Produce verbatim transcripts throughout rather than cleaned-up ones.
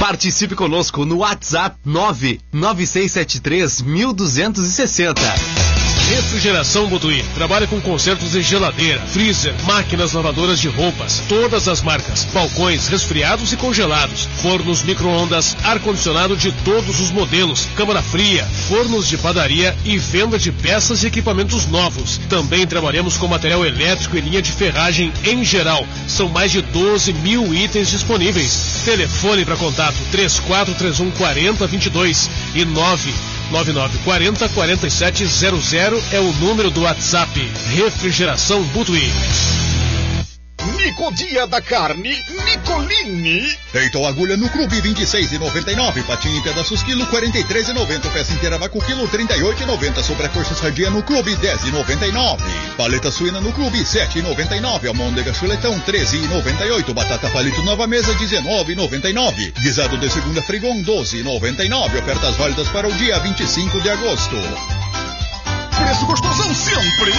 Participe conosco no WhatsApp nove nove seis sete três um dois seis zero. Refrigeração Butuí. Trabalha com consertos de geladeira, freezer, máquinas lavadoras de roupas, todas as marcas, balcões resfriados e congelados, fornos micro-ondas, ar-condicionado de todos os modelos, câmara fria, fornos de padaria e venda de peças e equipamentos novos. Também trabalhamos com material elétrico e linha de ferragem em geral. São mais de doze mil itens disponíveis. Telefone para contato três quatro três um quatro zero dois dois e nove nove nove quatro zero quatro sete zero zero é o número do WhatsApp. Refrigeração Butuí. Nico Dia da Carne, Nicolini. Peito agulha no clube vinte e seis reais e noventa e nove. Patinho em pedaços quilo quarenta e três reais e noventa. Peça inteira vacu quilo trinta e oito reais e noventa. Sobrecoxa sardinha no clube dez reais e noventa e nove. Paleta suína no clube sete reais e noventa e nove. Almôndega chuletão treze reais e noventa e oito. Batata palito nova mesa dezenove reais e noventa e nove. Guisado de segunda frigon doze reais e noventa e nove. Ofertas válidas para o dia vinte e cinco de agosto. Preço gostosão sempre.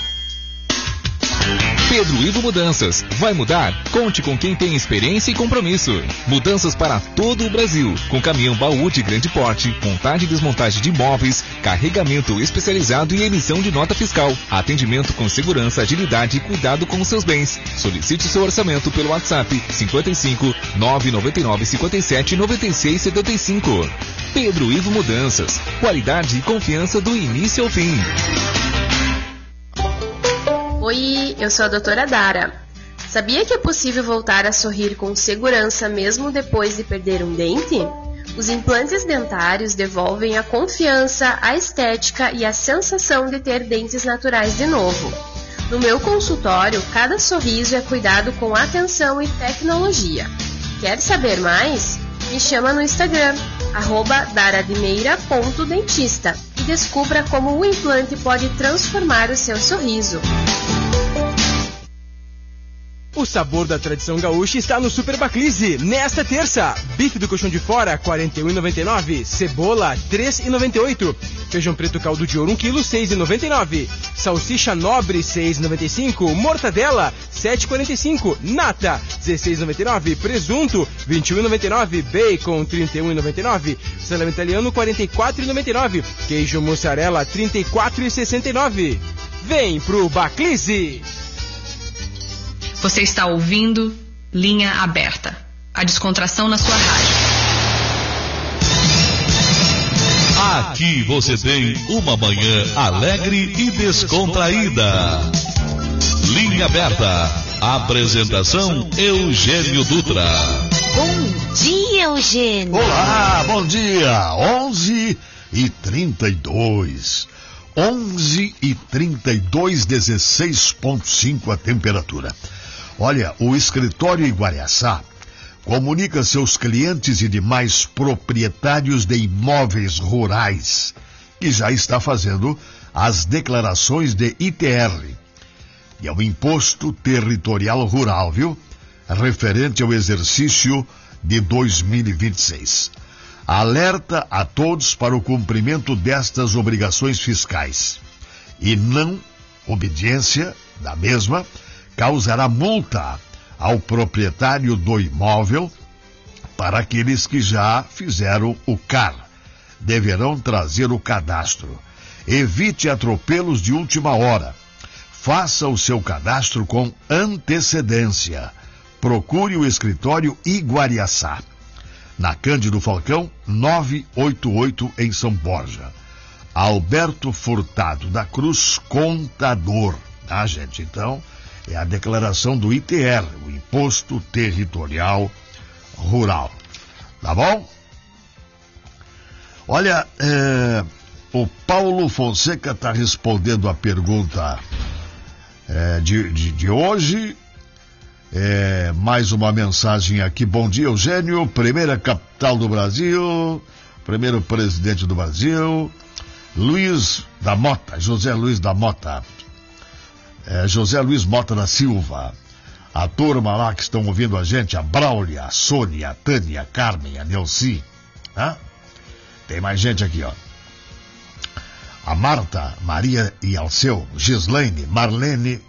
Pedro Ivo Mudanças. Vai mudar? Conte com quem tem experiência e compromisso. Mudanças para todo o Brasil. Com caminhão baú de grande porte, montagem e desmontagem de móveis, carregamento especializado e emissão de nota fiscal. Atendimento com segurança, agilidade e cuidado com os seus bens. Solicite seu orçamento pelo WhatsApp cinquenta e cinco, nove nove nove, cinquenta e sete, noventa e seis, setenta e cinco. Pedro Ivo Mudanças. Qualidade e confiança do início ao fim. Oi, eu sou a doutora Dara. Sabia que é possível voltar a sorrir com segurança mesmo depois de perder um dente? Os implantes dentários devolvem a confiança, a estética e a sensação de ter dentes naturais de novo. No meu consultório, cada sorriso é cuidado com atenção e tecnologia. Quer saber mais? Me chama no Instagram, arroba daradimeira ponto dentista, e descubra como o implante pode transformar o seu sorriso. O sabor da tradição gaúcha está no Super Baclise. Nesta terça, bife do colchão de fora, quarenta e um reais e noventa e nove. Cebola, três reais e noventa e oito. Feijão preto caldo de ouro, um quilo, seis reais e noventa e nove. Salsicha nobre, seis reais e noventa e cinco. Mortadela, sete reais e quarenta e cinco. Nata, dezesseis reais e noventa e nove. Presunto, vinte e um reais e noventa e nove. Bacon, trinta e um reais e noventa e nove. Salame italiano, quarenta e quatro reais e noventa e nove. Queijo mussarela, trinta e quatro reais e sessenta e nove. Vem pro Baclise! Você está ouvindo Linha Aberta, a descontração na sua rádio. Aqui você tem uma manhã alegre e descontraída. Linha Aberta. Apresentação Eugênio Dutra. Bom dia, Eugênio. Olá, bom dia. onze e trinta e dois. onze e trinta e dois, dezesseis vírgula cinco a temperatura. Olha, o escritório Iguaraçá comunica seus clientes e demais proprietários de imóveis rurais que já está fazendo as declarações de I T R. E é o Imposto Territorial Rural, viu? Referente ao exercício de dois mil e vinte e seis. Alerta a todos para o cumprimento destas obrigações fiscais. E não obediência da mesma causará multa ao proprietário do imóvel. Para aqueles que já fizeram o C A R, deverão trazer o cadastro. Evite atropelos de última hora. Faça o seu cadastro com antecedência. Procure o escritório Iguaraçá, na Cândido Falcão, novecentos e oitenta e oito, em São Borja. Alberto Furtado da Cruz, contador. Tá, gente? Então, é a declaração do I T R, o Imposto Territorial Rural. Tá bom? Olha, é, o Paulo Fonseca está respondendo a pergunta é, de, de, de hoje. É, mais uma mensagem aqui. Bom dia, Eugênio. Primeira capital do Brasil. Primeiro presidente do Brasil. Luiz da Mota. José Luiz da Mota. É, José Luiz Mota da Silva. A turma lá que estão ouvindo a gente. A Braulia, a Sônia, a Tânia, a Carmen, a Nelci. Hã? Tem mais gente aqui, ó. A Marta, Maria e Alceu. Gislaine, Marlene,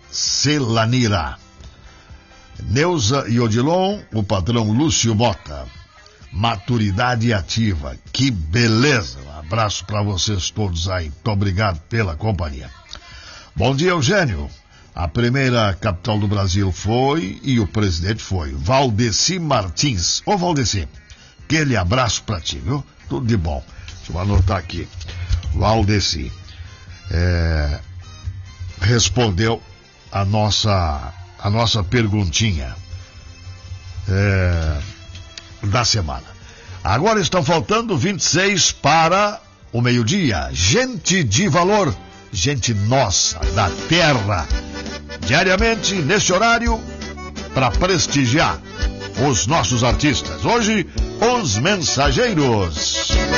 Celanira. Neuza e Odilon, o patrão Lúcio Mota. Maturidade Ativa. Que beleza! Um abraço para vocês todos aí. Muito obrigado pela companhia. Bom dia, Eugênio. A primeira capital do Brasil foi e o presidente foi Valdeci Martins. Ô, Valdeci, aquele abraço pra ti, viu? Tudo de bom. Deixa eu anotar aqui. Valdeci é, respondeu a nossa, a nossa perguntinha é, da semana. Agora estão faltando vinte e seis para o meio-dia. Gente de valor, gente nossa, da terra. Diariamente, nesse horário, para prestigiar os nossos artistas. Hoje, os Mensageiros.